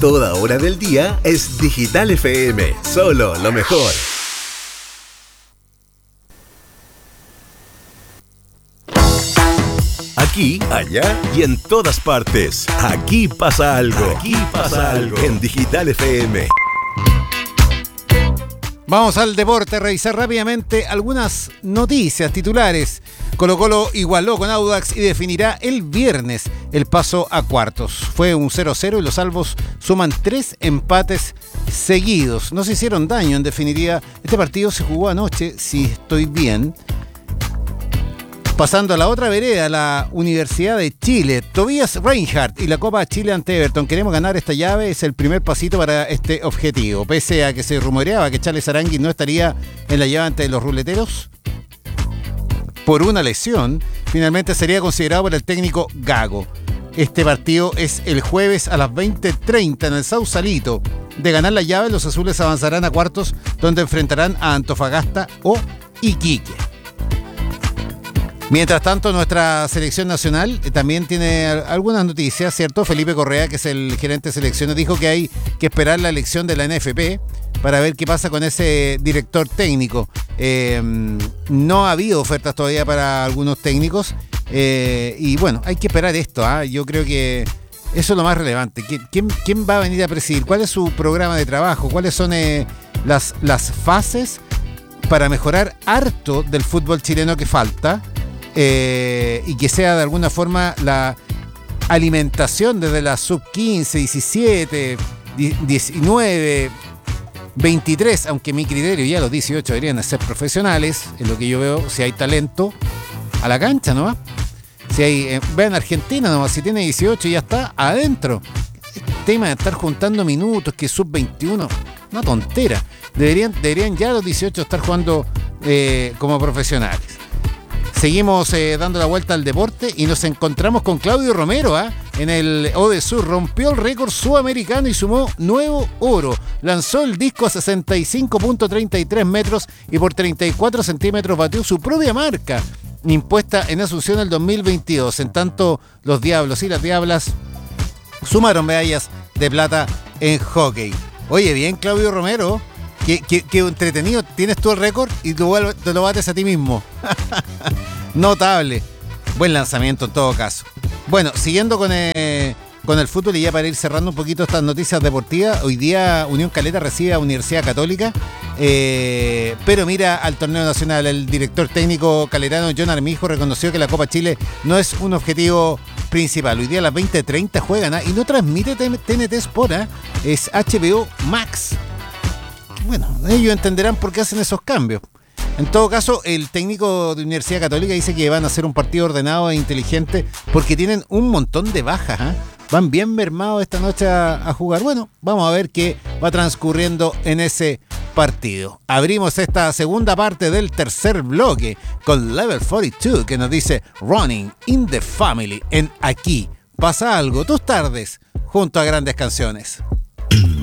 toda hora del día es Digital FM, solo lo mejor. Aquí, allá y en todas partes. Aquí pasa algo. Aquí pasa algo. En Digital FM. Vamos al deporte, revisar rápidamente algunas noticias titulares. Colo-Colo igualó con Audax y definirá el viernes el paso a cuartos. Fue un 0-0 y los albos suman 3 empates seguidos. No se hicieron daño, en definitiva. Este partido se jugó anoche, si estoy bien. Pasando a la otra vereda, la Universidad de Chile. Tobias Reinhardt y la Copa Chile ante Everton. Queremos ganar esta llave, es el primer pasito para este objetivo. Pese a que se rumoreaba que Charles Aránguiz no estaría en la llave ante los ruleteros por una lesión, finalmente sería considerado por el técnico Gago. Este partido es el jueves a las 20:30 en el Sausalito. De ganar la llave, los azules avanzarán a cuartos, donde enfrentarán a Antofagasta o Iquique. Mientras tanto, nuestra selección nacional también tiene algunas noticias, ¿cierto? Felipe Correa, que es el gerente de selecciones, dijo que hay que esperar la elección de la NFP para ver qué pasa con ese director técnico. No ha habido ofertas todavía para algunos técnicos y bueno, hay que esperar esto. Yo creo que eso es lo más relevante. ¿Quién va a venir a presidir? ¿Cuál es su programa de trabajo? ¿Cuáles son las fases para mejorar harto del fútbol chileno que falta? Y que sea de alguna forma la alimentación desde la sub-15, 17, 19, 23, aunque mi criterio ya los 18 deberían ser profesionales, es lo que yo veo. Si hay talento, a la cancha nomás. Si hay, vean Argentina nomás, si tiene 18 ya está adentro. El tema de estar juntando minutos, que sub-21, una tontera. Deberían ya los 18 estar jugando como profesionales. Seguimos dando la vuelta al deporte y nos encontramos con Claudio Romero en el ODESUR. Rompió el récord sudamericano y sumó nuevo oro. Lanzó el disco a 65.33 metros y por 34 centímetros batió su propia marca, impuesta en Asunción el 2022. En tanto, los Diablos y las Diablas sumaron medallas de plata en hockey. Oye, bien, Claudio Romero. Qué entretenido. Tienes tú el récord y te lo bates a ti mismo. Notable. Buen lanzamiento en todo caso. Bueno, siguiendo con el fútbol y ya para ir cerrando un poquito estas noticias deportivas. Hoy día Unión Caleta recibe a Universidad Católica. Pero mira al torneo nacional. El director técnico caletano John Armijo reconoció que la Copa Chile no es un objetivo principal. Hoy día a las 20:30 juegan y no transmite TNT Sport. Es HBO Max. Bueno, ellos entenderán por qué hacen esos cambios. En todo caso, el técnico de Universidad Católica dice que van a hacer un partido ordenado e inteligente porque tienen un montón de bajas. Van bien mermados esta noche a jugar. Bueno, vamos a ver qué va transcurriendo en ese partido. Abrimos esta segunda parte del tercer bloque con Level 42 que nos dice Running in the Family en Aquí Pasa Algo. Tus tardes junto a grandes canciones.